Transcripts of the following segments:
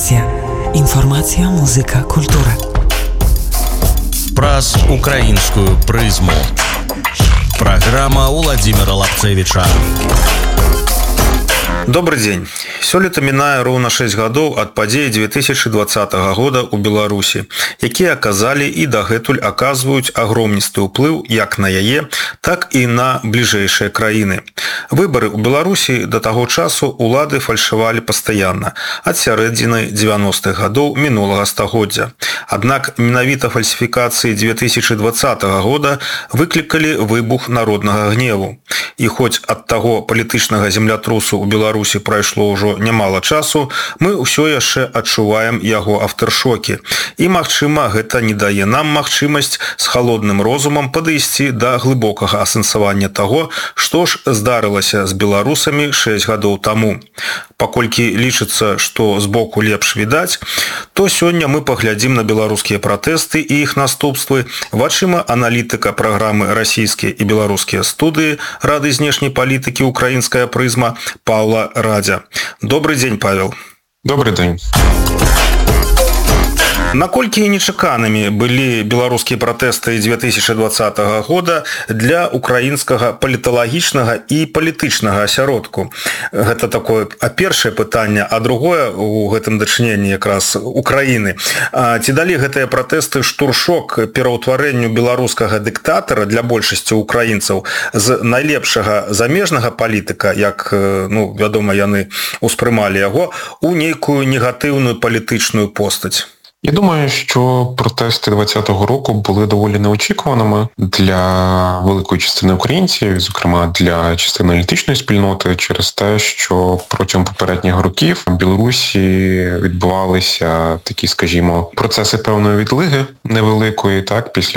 Інфармація, музика, культура. Праз украінскую прызму. Праграма Уладзіміра Лапцевіча. Добрый дзень. Сёлета мінае роўна 6 гадоў ад падзеі 2020 года ў Беларусі, якія аказалі і дагэтуль аказваюць агромністы ўплыў як на яе, так і на бліжэйшыя краіны. Выбары ў Беларусі да таго часу улады фальшывалі пастаянна, ад сярэдзіны 90-х гадоў мінулага стагоддзя. Аднак менавіта фальсіфікацыі 2020 года выклікалі выбух народнага гневу. І хоць ад таго палітычнага землятрусу ў Беларусі прайшло ўжо нямала часу, мы ўсё яшчэ адчуваем яго афтэршокі. І, магчыма, гэта не дае нам магчымасць з халодным розумам падысці да глыбокага асэнсавання таго, што ж здарылася з беларусамі 6 гадоў таму. Паколькі лічыцца, што збоку лепш відаць, то сёння мы паглядзім на беларускія пратэсты і іх наступствы вачыма аналітыка праграмы «Расійскія і беларускія студыі» Рады знешняй палітыкі «Украінская прызма» Павла Радзя. Добрый дзень, Павел. Добрый дзень. Наколькі нечаканымі былі беларускія пратэсты 2020 года для украінскага паліталагічнага і палітычнага асяродку? Гэта такое першае пытанне, а другое у гэтым дачыненні якраз Украіны. Ці далі гэтыя пратэсты штуршок пераўтварэнню беларускага дыктатара для большасці украінцаў з найлепшага замежнага палітыка, як, вядома, яны ўспрымалі яго, у нейкую негатыўную палітычную постаць? Я думаю, що протести 2020 року були доволі неочікуваними для великої частини українців, зокрема для частини аналітичної спільноти, через те, що протягом попередніх років в Білорусі відбувалися такі, скажімо, процеси певної відлиги невеликої, так, після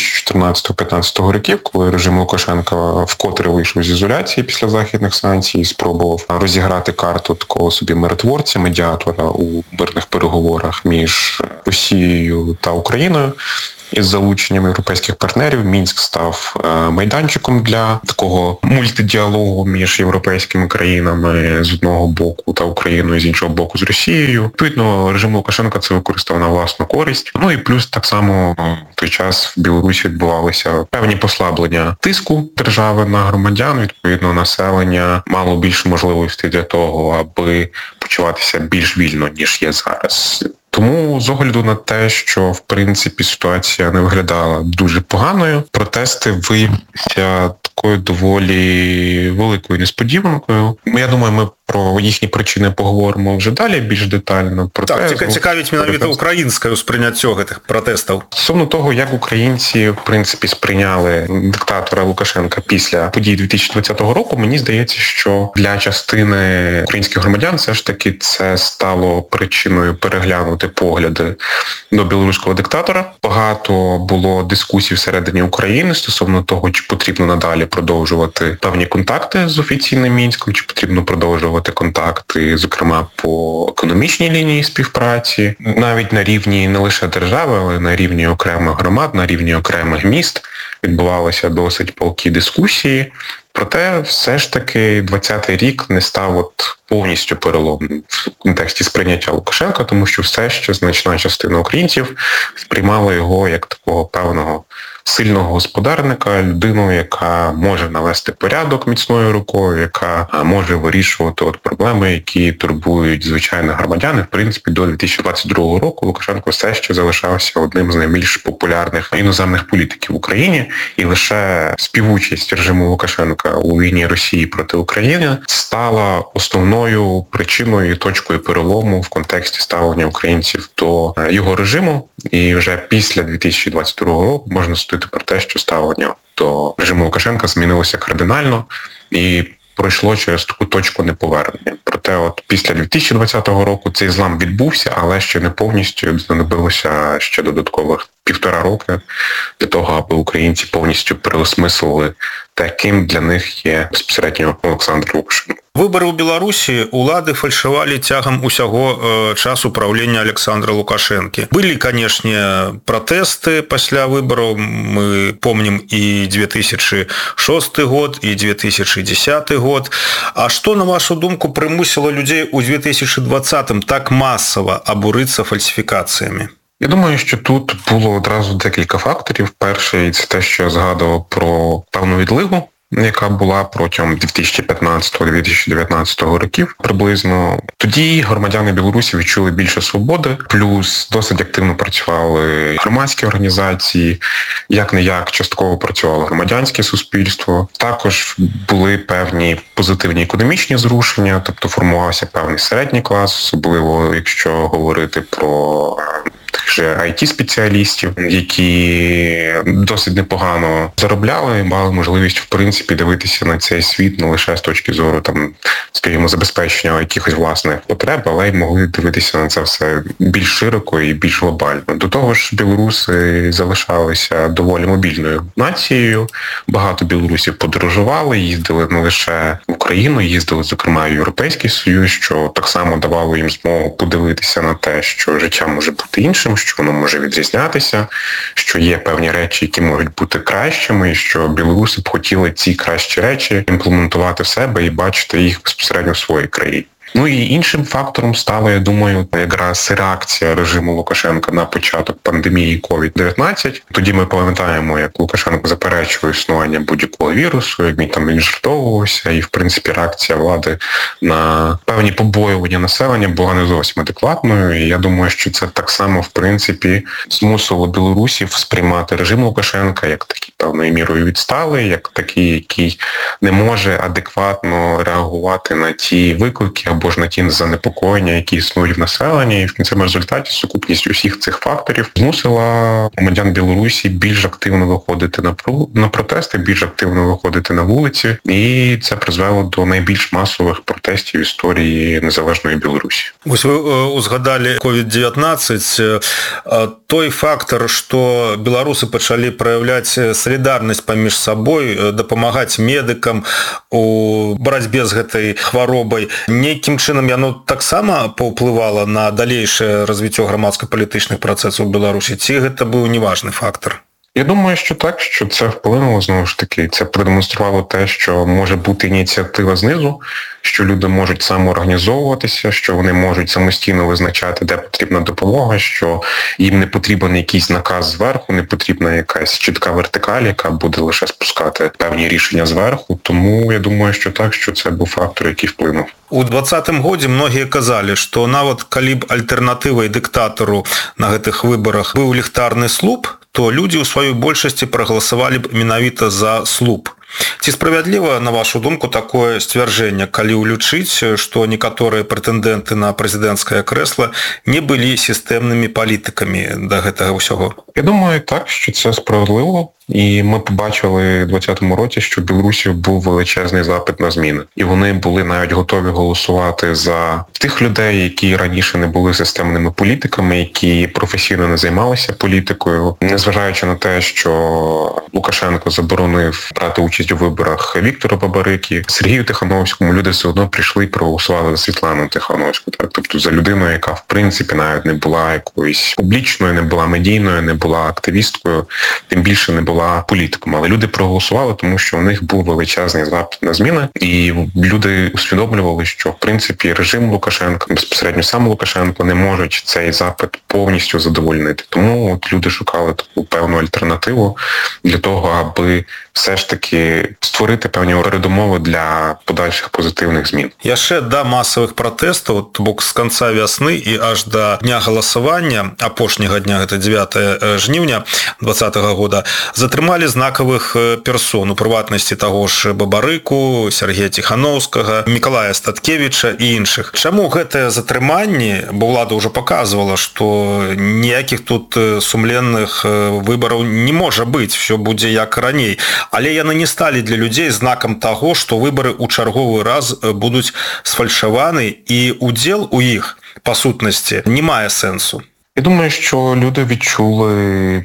2014-2015 років, коли режим Лукашенка вкотре вийшов з ізоляції після західних санкцій і спробував розіграти карту такого собі миротворця, медіатора у мирних переговорах між Росією та Україною. Із залученням європейських партнерів Мінськ став майданчиком для такого мультидіалогу між європейськими країнами з одного боку та Україною, з іншого боку з Росією. Відповідно, режим Лукашенка це використав на власну користь. Ну і плюс так само в той час в Білорусі відбувалися певні послаблення тиску держави на громадян. Відповідно, населення мало більше можливостей для того, аби почуватися більш вільно, ніж є зараз. Тому з огляду на те, що, в принципі, ситуація не виглядала дуже поганою, протести виявилися такою доволі великою несподіванкою. Я думаю, ми про їхні причини поговоримо вже далі, більш детально. Так, цікавить менавіта українське сприйняття гэтых протестів. Стосовно того, як українці, в принципі, сприйняли диктатора Лукашенка після подій 2020 року, мені здається, що для частини українських громадян все ж таки це стало причиною переглянути погляди до білоруського диктатора. Багато було дискусій всередині України стосовно того, чи потрібно надалі продовжувати певні контакти з офіційним Мінськом, чи потрібно продовжувати контакти, зокрема, по економічній лінії співпраці, навіть на рівні не лише держави, але на рівні окремих громад, на рівні окремих міст відбувалися досить палкі дискусії. Проте все ж таки 20-й рік не став повністю переломним в контексті сприйняття Лукашенка, тому що все ще значна частина українців сприймала його як такого певного сильного господарника, людину, яка може навести порядок міцною рукою, яка може вирішувати проблеми, які турбують звичайних громадян. І, в принципі, до 2022 року Лукашенко все ще залишався одним з найбільш популярних іноземних політиків в Україні. І лише співучасть режиму Лукашенка у війні Росії проти України стала основною причиною і точкою перелому в контексті ставлення українців до його режиму. І вже після 2022 року можна судити про те, що ставлення до режиму Лукашенка змінилося кардинально і пройшло через таку точку неповернення. Проте після 2020 року цей злам відбувся, але ще не повністю, знадобилося ще додаткових 1,5 роки для того, аби українці повністю переосмислили таким для них є безпосередньо Олександр Лукашенко. Выбары ў Беларусі улады фальшавалі цягам усяго часу правлення Александра Лукашэнкі. Былі, канешне, пратэсты пасля выбараў. Мы помнім і 2006 год, і 2010 год. А што, на вашу думку, прымусіла людзей у 2020-м так масава абурыцца фальсіфікацыямі? Я думаю, що тут було одразу декілька факторів. Перший – це те, що я згадував про певну відлигу, яка була протягом 2015-2019 років приблизно. Тоді громадяни Білорусі відчули більше свободи, плюс досить активно працювали громадські організації, як-не-як частково працювало громадянське суспільство. Також були певні позитивні економічні зрушення, тобто формувався певний середній клас, особливо якщо говорити про тих же IT-спеціалістів, які досить непогано заробляли, мали можливість, в принципі, дивитися на цей світ не лише з точки зору, там, скажімо, забезпечення якихось власних потреб, але й могли дивитися на це все більш широко і більш глобально. До того ж, білоруси залишалися доволі мобільною нацією. Багато білорусів подорожували, їздили не лише в Україну, їздили, зокрема, в Європейський Союз, що так само давало їм змогу подивитися на те, що життя може бути іншим, що воно може відрізнятися, що є певні речі, які можуть бути кращими, і що білоруси б хотіли ці кращі речі імплементувати в себе і бачити їх безпосередньо в своїй країні. Ну і іншим фактором стала, я думаю, якраз реакція режиму Лукашенка на початок пандемії COVID-19. Тоді ми пам'ятаємо, як Лукашенко заперечував існування будь-якого вірусу, як він там віджартовувався, і, в принципі, реакція влади на певні побоювання населення була не зовсім адекватною. І я думаю, що це так само, в принципі, змусило білорусів сприймати режим Лукашенка як такий певною мірою відсталий, як такий, який не може адекватно реагувати на ті виклики або ж на ті занепокоєння, які існують в населенні. І в кінцевому результаті сукупність усіх цих факторів змусила громадян Білорусі більш активно виходити на протести, більш активно виходити на вулиці. І це призвело до найбільш масових протестів в історії незалежної Білорусі. Ось ви узгадали COVID-19. Той фактор, што беларусы пачалі праяўляць салідарнасць паміж сабой, дапамагаць медыкам у барацьбе з гэтай хваробай, нейкім чынам яно таксама паўплывала на далейшае развіццё грамадска-палітычных працэсаў у Беларусі, ці гэта быў неважны фактор? Я думаю, що так, що це вплинуло, знову ж таки, це продемонструвало те, що може бути ініціатива знизу, що люди можуть самоорганізовуватися, що вони можуть самостійно визначати, де потрібна допомога, що їм не потрібен якийсь наказ зверху, не потрібна якась чітка вертикаль, яка буде лише спускати певні рішення зверху. Тому я думаю, що так, що це був фактор, який вплинув. У 2020 годзе многія казалі, што нават калі б альтэрнатывай дыктатару на гэтых выбарах быў ліхтарны слуп, то людзі ў сваёй большасці прагаласавалі б менавіта за слуп. Ці справядліва, на вашу думку, такое сцвярджэнне, калі ўлічыць, што некаторыя прэтэндэнты на прэзідэнцкае крэсла не былі сістэмнымі палітыкамі да гэтага ўсяго? Я думаю, так, що це справедливо. І ми побачили в 2020 році, що в Білорусі був величезний запит на зміни. І вони були навіть готові голосувати за тих людей, які раніше не були системними політиками, які професійно не займалися політикою. Незважаючи на те, що Лукашенко заборонив брати участь у виборах Віктора Бабарики, Сергію Тихановському, люди все одно прийшли і проголосували за Світлану Тихановську. Так? Тобто за людину, яка в принципі навіть не була якоюсь публічною, не була медійною, не була активісткою, тим більше не була політиком, але люди проголосували, тому що у них був величезний запит на зміни, і люди усвідомлювали, що, в принципі, режим Лукашенка, безпосередньо сам Лукашенко, не можуть цей запит повністю задовольнити. Тому от люди шукали таку певну альтернативу для того, аби все ж таки створити певні передумови для подальших позитивних змін. Яшчэ да масавых пратэстаў, то бок з канца вясны і аж да дня галасавання, апошняга дня, гэта 9 жніўня 2020 года, затрымалі знакавых персон, у прыватнасці таго ж Бабарыку, Сергея Тихановскага, Мікалая Статкевіча і іншых. Чаму гэтае затрыманне, бо ўлада ўжо паказвала, што ніякіх тут сумленных выбараў не можа быць, все будзе як раней, але яны не сталі для людзей знакам таго, што выбары ў чарговы раз будуць сфальшаваны і удзел у іх, па сутнасці, не мае сэнсу. Я думаю, що люди відчули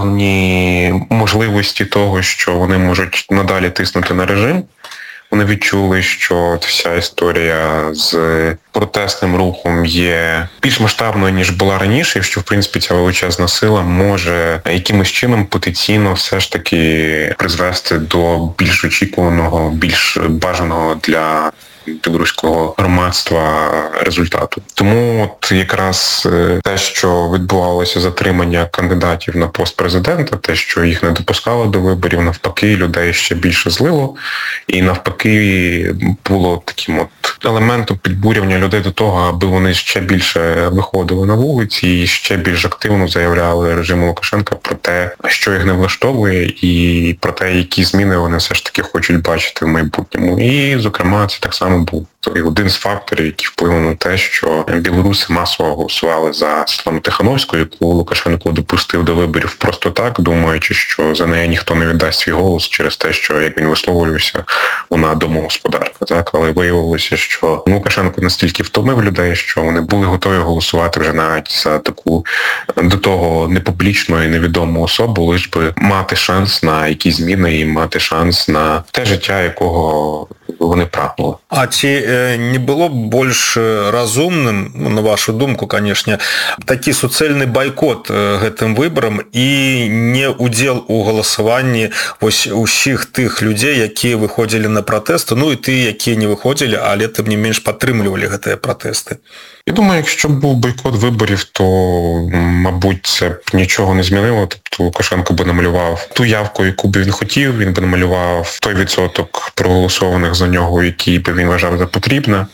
певні можливості того, що вони можуть надалі тиснути на режим. Вони відчули, що вся історія з протестним рухом є більш масштабною, ніж була раніше, і що, в принципі, ця величезна сила може якимось чином потенційно все ж таки призвести до більш очікуваного, більш бажаного для білоруського громадства результату. Тому от якраз те, що відбувалося затримання кандидатів на пост президента, те, що їх не допускало до виборів, навпаки, людей ще більше злило, і навпаки було таким от елементом підбурювання людей до того, аби вони ще більше виходили на вулиці і ще більш активно заявляли режиму Лукашенка про те, що їх не влаштовує, і про те, які зміни вони все ж таки хочуть бачити в майбутньому. І, зокрема, це так само був один з факторів, який вплинув на те, що білоруси масово голосували за Світлану Тихановську, яку Лукашенко допустив до виборів просто так, думаючи, що за неї ніхто не віддасть свій голос через те, що, як він висловлювався, вона домогосподарка. Так? Але виявилося, що Лукашенко настільки втомив людей, що вони були готові голосувати вже навіть за таку до того непублічну і невідому особу, лиш би мати шанс на якісь зміни і мати шанс на те життя, якого вони прагнули. А ці не было б больш разумным, на вашу думку, конечно, такі суцэльны байкот гэтым выбарам і не удзел у галасаванні вось усіх тых людзей, якія выходзілі на пратэсты, ну і ты, якія не выходзілі, але тым не менш падтрымлівалі гэтыя пратэсты? Я думаю, якщо б був бойкот виборів, то, мабуть, це б нічого не змінило. Тобто Лукашенко би намалював ту явку, яку б він хотів, він би намалював той відсоток проголосованих за нього, який би він вважав за потрібне,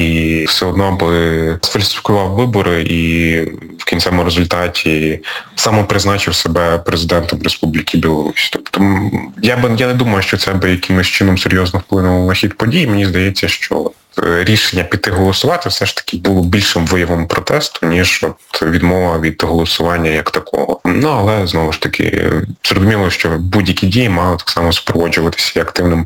і все одно би сфальсифікував вибори і в кінцевому результаті самопризначив себе президентом Республіки Білорусь. Тобто я не думаю, що це би якимось чином серйозно вплинуло на хід подій. Мені здається, що рішення піти голосувати все ж таки було більшим виявом протесту, ніж от відмова від голосування як такого. Ну, але, знову ж таки, зрозуміло, що будь-які дії мали так само супроводжуватися активним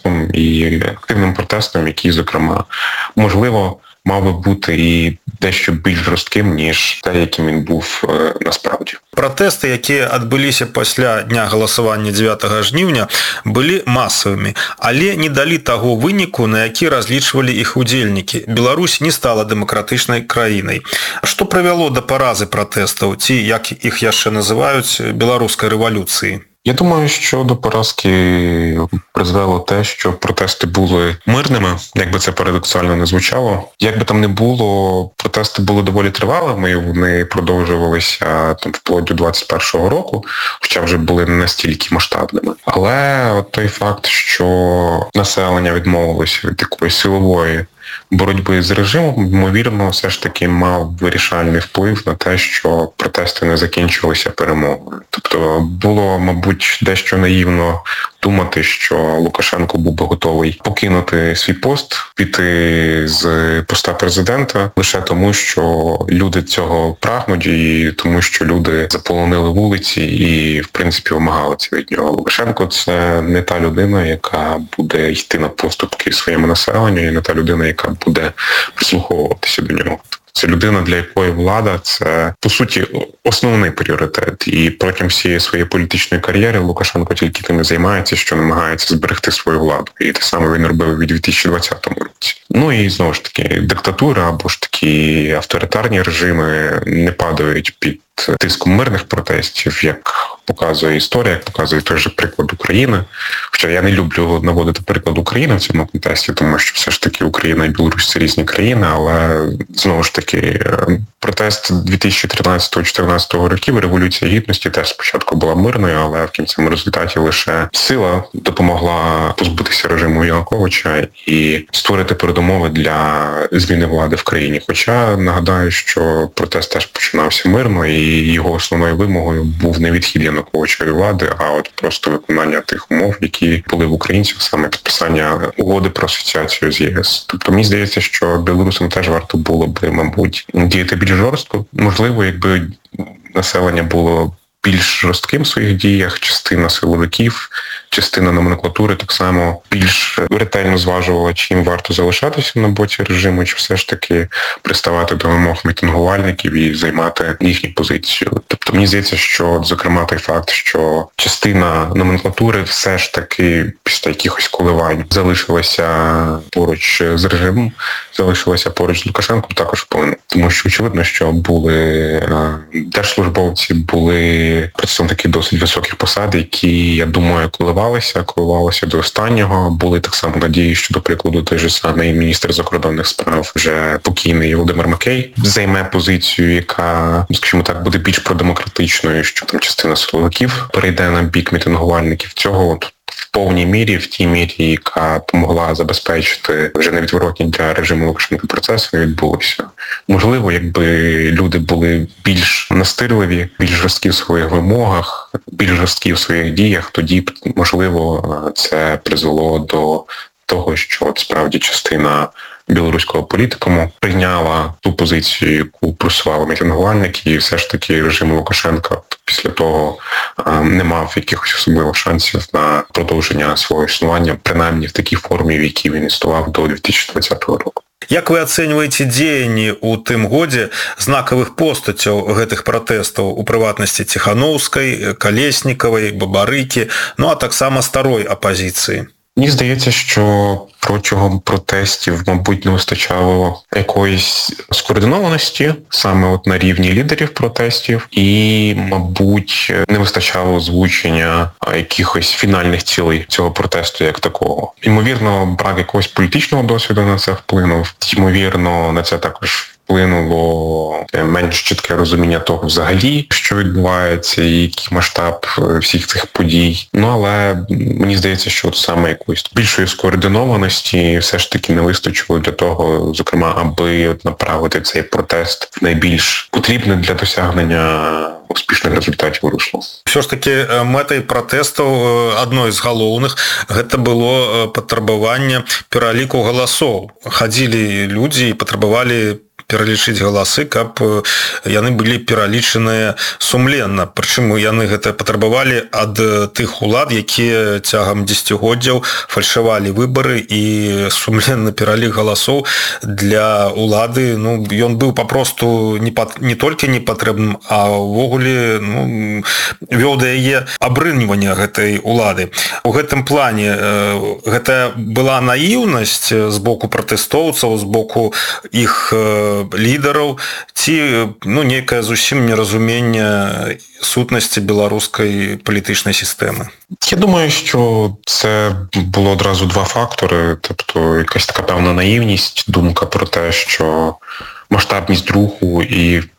протестом, який, зокрема, можливо, мав би бути і дещо більш жорстким, ніж те, яким він був насправді. Пратэсты, якія адбыліся пасля дня галасавання 9 жніўня, былі масавымі, але не далі таго выніку, на які разлічвалі іх удзельнікі. Беларусь не стала дэмакратычнай краінай. Што прывяло да паразы пратэстаў, ці, як іх яшчэ называюць, беларускай рэвалюцыі? Я думаю, що до поразки призвело те, що протести були мирними, як би це парадоксально не звучало. Як би там не було, протести були доволі тривалими, вони продовжувалися вплоть до 21-го року, хоча вже були не настільки масштабними. Але от той факт, що населення відмовилося від такої силової боротьби з режимом, ймовірно, все ж таки мав вирішальний вплив на те, що протести не закінчилися перемогою. Тобто було, мабуть, дещо наївно думати, що Лукашенко був би готовий покинути свій пост, піти з поста президента лише тому, що люди цього прагнуть і тому, що люди заполонили вулиці і, в принципі, вимагали це від нього. Лукашенко – це не та людина, яка буде йти на поступки своєму населенню, і не та людина, яка буде прислуховуватися до нього. Це людина, для якої влада – це, по суті, основний пріоритет. І протягом всієї своєї політичної кар'єри Лукашенко тільки тим і займається, що намагається зберегти свою владу. І те саме він робив і у 2020 році. Ну і, знову ж таки, диктатура або ж такі авторитарні режими не падають під тиском мирних протестів, як показує історія, як показує той же приклад України. Хоча я не люблю наводити приклад України в цьому контексті, тому що все ж таки Україна і Білорусь – це різні країни, але, знову ж таки, протест 2013-2014 років, Революція Гідності теж спочатку була мирною, але в кінцевому результаті лише сила допомогла позбутися режиму Януковича і створити передумови для зміни влади в країні. Хоча, нагадаю, що протест теж починався мирно, і його основною вимогою був не відхід Януковича влади, а от просто виконання тих умов, які були в українців, саме підписання угоди про асоціацію з ЄС. Тобто мені здається, що білорусам теж варто було би, мабуть, діяти більш жорстко. Можливо, якби населення було більш жорстким в своїх діях, частина силовиків, частина номенклатури так само більш ретельно зважувала, чим варто залишатися на боці режиму, чи все ж таки приставати до вимог мітингувальників і займати їхню позицію. Тобто мені здається, що, зокрема, той факт, що частина номенклатури все ж таки після якихось коливань залишилася поруч з режимом, залишилася поруч з Лукашенком, також вплине. Тому що очевидно, що були держслужбовці, були представники досить високих посад, які, я думаю, коливалися до останнього. Були так само надії, що, до прикладу, той же самий міністр закордонних справ, вже покійний Володимир Макей, займе позицію, яка, скажімо так, буде більш продемократичною, що там частина силовиків перейде на бік мітингувальників. Цього от в повній мірі, в тій мірі, яка допомогла забезпечити вже невідворотні для режиму Лукашенка процеси, не відбулося. Можливо, якби люди були більш настирливі, більш жорсткі в своїх вимогах, більш жорсткі в своїх діях, тоді, можливо, це призвело до того, що от справді частина білоруського політикуму прийняла ту позицію, яку просували мітингувальники, і все ж таки режим Лукашенка після того не мав якихось особливих шансів на продовження свого існування, принаймні в такій формі, в якій він існував до 2020 року. Як вы ацэньваеце дзеянні ў тым годзе знакавых постацяў гэтых пратэстаў, у прыватнасці Ціхановскай, Калеснікавай, Бабарыкі, ну а таксама старой апазіцыі? Мені здається, що протягом протестів, мабуть, не вистачало якоїсь скоординованості саме от на рівні лідерів протестів і, мабуть, не вистачало озвучення якихось фінальних цілей цього протесту як такого. Ймовірно, брак якогось політичного досвіду на це вплинув. Ймовірно, на це також вплинуло менш чітке розуміння того взагалі, що відбувається і який масштаб всіх цих подій. Ну, але мені здається, що от саме якоїсь більшої скоординованості все ж таки не вистачило для того, зокрема, аби от направити цей протест в найбільш потрібне для досягнення успішних результатів у русло. Все ж таки мэтай пратэстаў адной з галоўных гэта было патрабаванне пераліку галасоў. Хадзілі людзі і патрабавалі пералічыць галасы, каб яны былі пералічаныя сумленна. Прычым яны гэта патрабавалі ад тых улад, якія цягам дзесяцігоддзяў фальшавалі выбары, і сумленны пералік галасоў для улады, ну, ён быў папросту не толькі непатрэбным, а ўвогуле вёў да яе абрыньвання гэтай улады. У гэтым плане гэта была наіўнасць з боку пратэстоўцаў, з боку іх лідараў, ці нейкае зусім неразуменне сутнасці беларускай палітычнай сістэмы? Я думаю, що це було одразу два фактори. Тобто якась така певна наївність, думка про те, що масштабність руху і